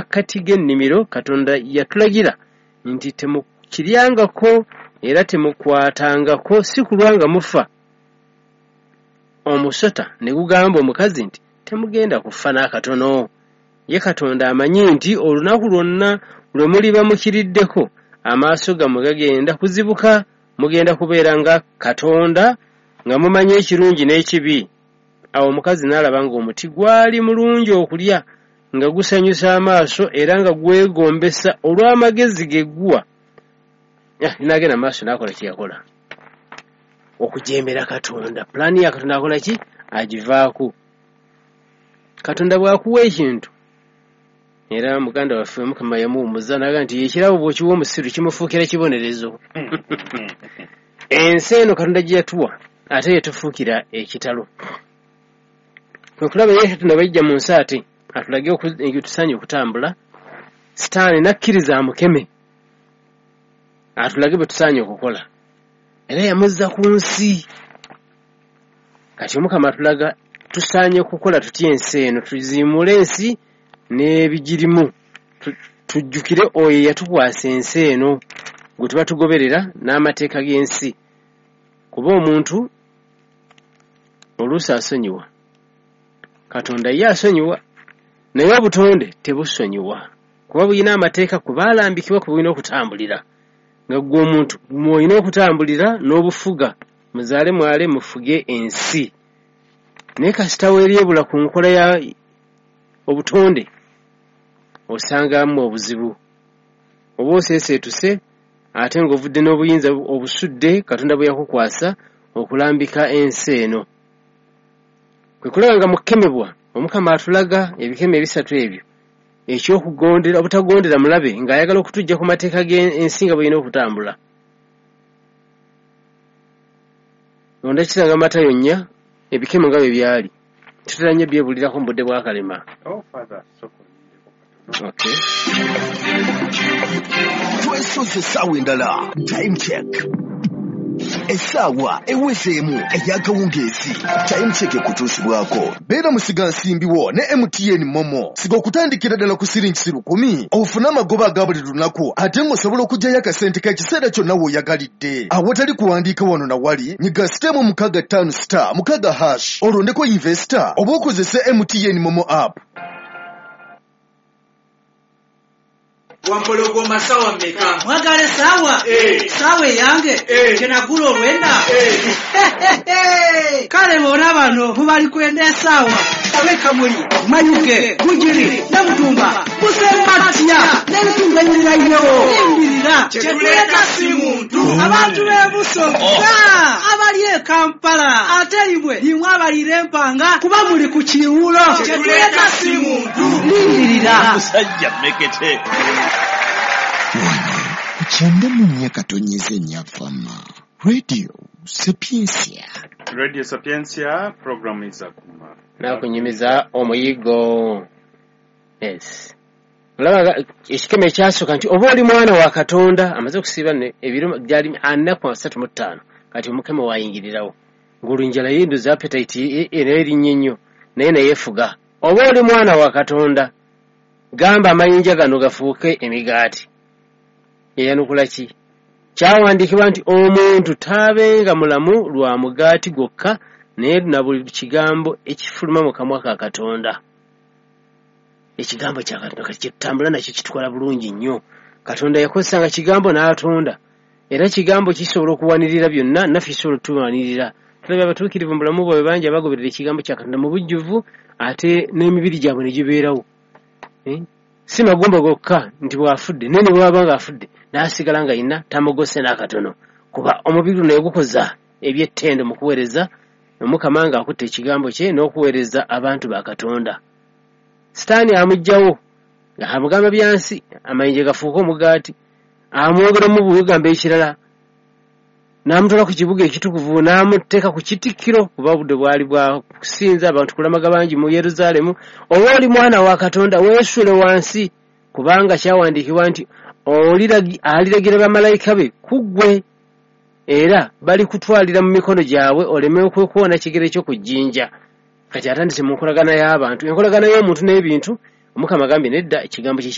makkati g'ennimiro Katonda yatulagira nti temukiryangako era temukwatangako si kulwanga mufa. Omusota ne gugamba omukazi nti temugenda kufa n'akatono. Ye Katonda amanyi nti olunaku lwonna lwe muliba mukiriddeko amaaso gammwe gagenda kuzibuka, mugenda kubeera nga Katonda nga mumanyi ekirungi n'ekibi. Awo omukazi n'alaba ng'omuti gwali mulungi okulya nga gusanyusa amaaso era nga gwegombesa olw'amagezi ge guwa. N'agenda maaso n'akola kye yakola, okujeemera Katonda. Pulaani ya Katonda akola ki? Agivaako. Katonda bw'akuwa ekintu era muganda waffe Mukama yamuwummuza n'agamba nti ekirabo bw'okiwa omusiru kimufuukira kibonerezo. Ensi eno Katonda gye yatuwa ate yetufuukira ekitalo. Okulaba ye Katonda bajja mu nsi ate atulage tusaanye okutambula. Sitaani nakkiriza amukeme atulage bwe tusaanye okukola era yamuzza ku nsi. Kati Omukama atulaga tusaanye kukola tutya ensi eno, tuziimule ensi n'ebigirimu, tujjukire oyo yatukwasa ensi eno gwe tuba tugoberera n'amateeka g'ensi. Kuba omuntu oluusi asonyiwa, Katonda ye asonyiwa, naye obutonde tebusonyiwa kuba buyina amateeka ku baalambikibwa ku bulina okutambulira. Nga gwe omuntu mwolina okutambulira n'obufuga, muzaale mwale mufuge ensi. Naye kasita weeryebula ku nkola ya obutonde osangamu obuzibu. Oba oseeseetuse ate ng'ovudde n'obuyinza obusudde Katonda bwe yakukwasa okulambika ensi eno. Kwe kulaba nga mukemebwa Omukama atulaga ebikeme ebisatu ebyo, eky'okugondera obutagondera mulabe ng'ayagala okutujja ku mateeka g'ensi nga bw'erina okutambula. Onda kitanga Matayo 4 ebikeme nga bwe byali. Tutera nnyo byebulirako mu budde bwa kalema. Okay. Twesoze essaawa endala. Time check. Essaawa eweseemu ey'akawungeezi. Time check ekutuusibwako. Beera musigansimbiwo ne MTN Momo. Siga okutandikira ddala ku siringi 10 ofune amagoba aga buli lunaku ate ng'osobola okuggyayo akasente k'ekiseera kyonna w'oyagalidde. Awatali kuwandiika wano na wali, nyiga sitemu 65 *, olondeko investor oba okozese MTN Momo app. Wampolo goma sawa mmeka. Mwagale sawa? Sawa yange? Kenagula olwenda? Kale bona bano mubali kwenda sawa. Abeka muli, Manyuke, Bujiri, Namutumba, Musematia, Namutumba nyirayo. Imbirira, Chetuleka si muntu. Abantu bebusoka. Abali e Kampala, ate ibwe nimwe abalire empanga kuba muli ku kiwulo. Chetuleka si muntu. Imbirira. Musajja mekete. Kuchanda mu myaka tonyeze nyafama. Radio Sapiensia. Radio Sapiensia, program izakuma. Nakunyumiza omuyigo. Yes. Olaba ekikeme ekyasooka nti oba oli mwana wa Katonda amaze okusiiba ebiro byali 4:35 kati omukeme wayingirirawo. Ngulunjala yinduza appetite erinnya nnyo naye neyefuga. Oba oli mwana wa Katonda gamba amayinja gano gafuuke emigaati. Eyanukula ki? Kyawandiikibwa nti omuntu taabenga mulamu lwa mugaati gwokka naye na buli kigambo ekifuluma mu kamwa ka Katonda. Ekigambo kya Katonda kati kitambula nakyo kitukola bulungi nnyo. Katonda yakozesanga kigambo n'atonda. Era kigambo kisobola okuwanirira byonna naffe kisobola okutuwanirira. Tulabye abatuukirivu mu bulamu bwabwe bangi abagoberera ekigambo kya Katonda mu bujjuvu ate n'emibiri gyabwe ne gibeerawo. Si magumba gokka nti bw'afudde naye ne bw'aba ng'afudde n'asigala nga yina tamugose n'akatono kuba omubiri naye gukoza eby'ettendo mu kuweereza Omukama ng'akutte ekigambo kye n'okuweereza abantu ba Katonda. Sitaani amuggyawo ng'amugamba byansi amayinja gafuuka omugaati amwogeramu bugambo ekirala n'amutwala ku kibuga ekitukuvu n'amuteeka ku kitikkiro kuba obudde bwali bwa kusinza abantu kulamaga bangi mu Yerusaalemu. Oba oli mwana wa Katonda weesule wansi kubanga kyawandiikibwa nti aliragira bamalayika be ku ggwe era bali kutwalira mu mikono gyabwe oleme okwekuwona kigere ky'okujjinja. Kati atandise mu nkolagana y'abantu, enkolagana y'omuntu n'ebintu. Omukama agambye nedda ekigambo kye